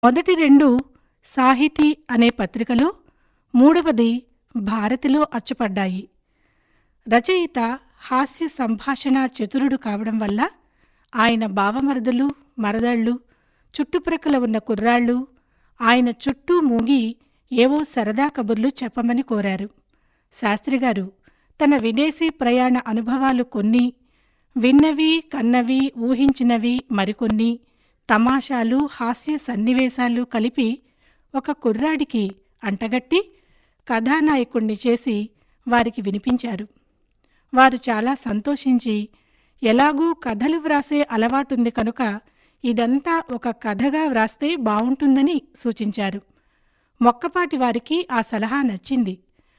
మొదటి రెండు సాహితీ అనే పత్రికలో, మూడవది భారతిలో అచ్చుపడ్డాయి. రచయిత హాస్య సంభాషణ చతురుడు కావడం వల్ల ఆయన బావమరుదులు, మరదళ్ళు, చుట్టుప్రక్కల ఉన్న కుర్రాళ్ళు ఆయన చుట్టూ మూగి ఏవో సరదా కబుర్లు చెప్పమని కోరారు. శాస్త్రిగారు తన విదేశీ ప్రయాణ అనుభవాలు కొన్ని, విన్నవి, కన్నవి, ఊహించినవి మరికొన్ని, తమాషాలు, హాస్య సన్నివేశాలు కలిపి ఒక కుర్రాడికి అంటగట్టి కథానాయకుణ్ణి చేసి వారికి వినిపించారు. వారు చాలా సంతోషించి, ఎలాగూ కథలు వ్రాసే అలవాటుంది కనుక ఇదంతా ఒక కథగా వ్రాస్తే బావుంటుందని సూచించారు. మొక్కపాటి వారికి ఆ సలహా నచ్చింది.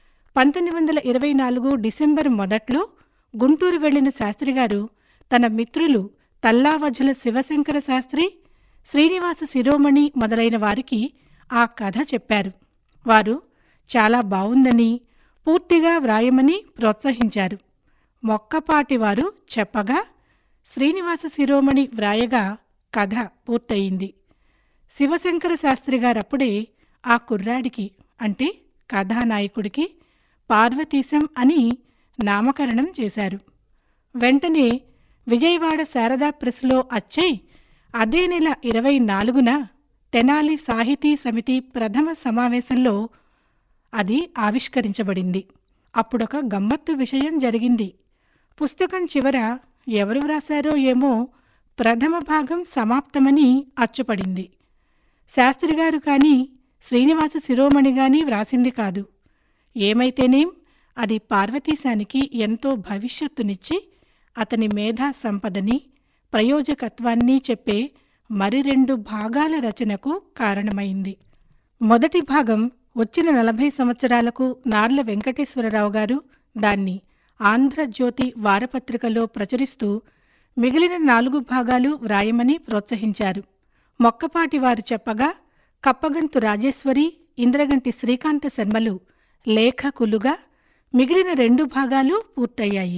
1924 డిసెంబర్ మొదట్లో గుంటూరు వెళ్లిన శాస్త్రిగారు తన మిత్రులు తల్లావజుల శివశంకర శాస్త్రి, శ్రీనివాస శిరోమణి మొదలైన వారికి ఆ కథ చెప్పారు. వారు చాలా బావుందని, పూర్తిగా వ్రాయమని ప్రోత్సహించారు. మొక్కపాటివారు చెప్పగా శ్రీనివాస శిరోమణి వ్రాయగా కథ పూర్తయింది. శివశంకర శాస్త్రిగారప్పుడే ఆ కుర్రాడికి అంటే కథానాయకుడికి పార్వతీశం అని నామకరణం చేశారు. వెంటనే విజయవాడ శారదా ప్రెస్లో అచ్చై అదే నెల 24న తెనాలి సాహితీ సమితి ప్రథమ సమావేశంలో అది ఆవిష్కరించబడింది. అప్పుడొక గమ్మత్తు విషయం జరిగింది. పుస్తకం చివర ఎవరు వ్రాశారో ఏమో ప్రథమ భాగం సమాప్తమని అచ్చుపడింది. శాస్త్రిగారు కానీ శ్రీనివాస శిరోమణి గాని వ్రాసింది కాదు. ఏమైతేనేం అది పార్వతీశానికి ఎంతో భవిష్యత్తునిచ్చి అతని మేధా సంపదని, ప్రయోజకత్వాన్ని చెప్పే మరి 2 భాగాల రచనకు కారణమైంది. మొదటి భాగం వచ్చిన 40 సంవత్సరాలకు నార్ల వెంకటేశ్వరరావు గారు దాన్ని ఆంధ్రజ్యోతి వారపత్రికలో ప్రచురిస్తూ మిగిలిన 4 భాగాలు వ్రాయమని ప్రోత్సహించారు. మొక్కపాటివారు చెప్పగా కప్పగంతు రాజేశ్వరి, ఇంద్రగంటి శ్రీకాంత శర్మలు లేఖకులుగా మిగిలిన 2 భాగాలు పూర్తయ్యాయి.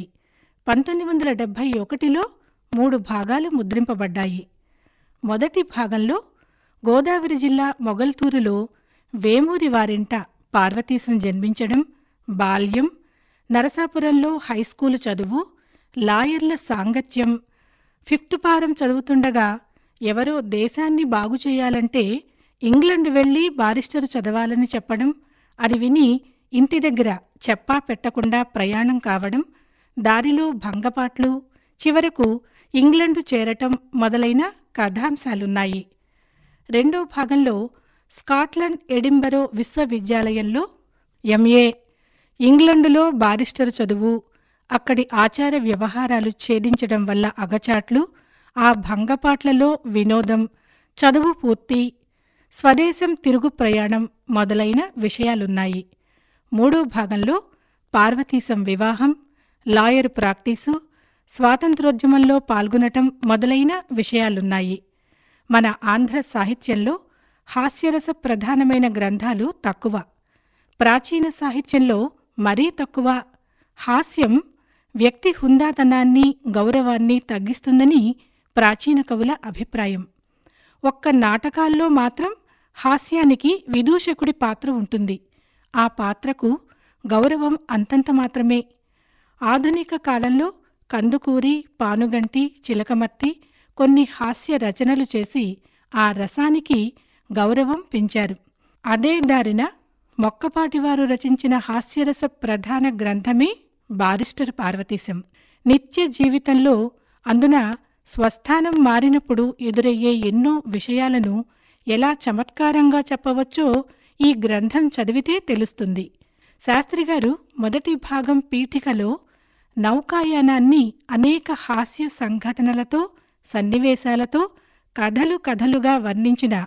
1971లో 3 భాగాలు ముద్రింపబడ్డాయి. మొదటి భాగంలో గోదావరి జిల్లా మొగల్తూరులో వేమూరి వారింట పార్వతీశం జన్మించడం, బాల్యం, నరసాపురంలో హైస్కూలు చదువు, లాయర్ల సాంగత్యం, 5th ఫారం చదువుతుండగా ఎవరో దేశాన్ని బాగుచేయాలంటే ఇంగ్లండ్ వెళ్లి బారిస్టరు చదవాలని చెప్పడం, అది విని ఇంటి దగ్గర చెప్పా పెట్టకుండా ప్రయాణం కావడం, దారిలో భంగపాట్లు, చివరకు ఇంగ్లండు చేరటం మొదలైన కథాంశాలున్నాయి. రెండో భాగంలో స్కాట్లాండ్ ఎడింబరో విశ్వవిద్యాలయంలో ఎంఏ, ఇంగ్లండులో బారిస్టరు చదువు, అక్కడి ఆచార వ్యవహారాలు ఛేదించడం వల్ల అగచాట్లు, ఆ భంగపాట్లలో వినోదం, చదువు పూర్తి, స్వదేశం తిరుగు ప్రయాణం మొదలైన విషయాలున్నాయి. మూడో భాగంలో పార్వతీశం వివాహం, లాయరు ప్రాక్టీసు, స్వాతంత్రోద్యమంలో పాల్గొనటం మొదలైన విషయాలున్నాయి. మన ఆంధ్ర సాహిత్యంలో హాస్యరస ప్రధానమైన గ్రంథాలు తక్కువ. ప్రాచీన సాహిత్యంలో మరీ తక్కువ. హాస్యం వ్యక్తి హుందాతనాన్ని, గౌరవాన్ని తగ్గిస్తుందని ప్రాచీన కవుల అభిప్రాయం. ఒక్క నాటకాల్లో మాత్రం హాస్యానికి విదూషకుడి పాత్ర ఉంటుంది. ఆ పాత్రకు గౌరవం అంతంత మాత్రమే. ఆధునిక కాలంలో కందుకూరి, పానుగంటి, చిలకమర్తి కొన్ని హాస్య రచనలు చేసి ఆ రసానికి గౌరవం పెంచారు. అదే దారిన మొక్కపాటివారు రచించిన హాస్యరస ప్రధాన గ్రంథమే బారిస్టర్ పార్వతీశం. నిత్య జీవితంలో అందున స్వస్థానం మారినప్పుడు ఎదురయ్యే ఎన్నో విషయాలను ఎలా చమత్కారంగా చెప్పవచ్చో ఈ గ్రంథం చదివితే తెలుస్తుంది. శాస్త్రిగారు మొదటి భాగం పీఠికలో నౌకాయానాన్ని అనేక హాస్య సంఘటనలతో, సన్నివేశాలతో కథలు కథలుగా వర్ణించిన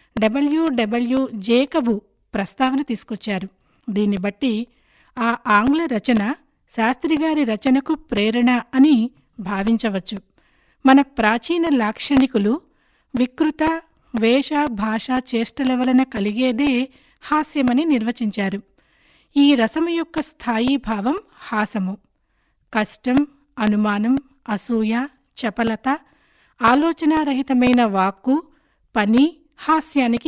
డబ్ల్యూ జేకబు ప్రస్తావన తీసుకొచ్చారు. దీన్ని బట్టి ఆ ఆంగ్ల రచన శాస్త్రిగారి రచనకు ప్రేరణ అని భావించవచ్చు. మన ప్రాచీన లాక్షణికులు వికృత వేష భాషా చేష్టల వలన కలిగేదే హాస్యమని నిర్వచించారు. ఈ రసము యొక్క స్థాయీ భావం హాసము. కష్టం, అనుమానం, అసూయ, చపలత, ఆలోచనారహితమైన వాక్కు, పని హాస్యానికి